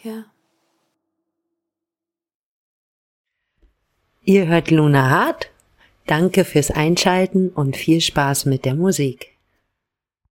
Ja. Ihr hört Luna Hart. Danke fürs Einschalten und viel Spaß mit der Musik.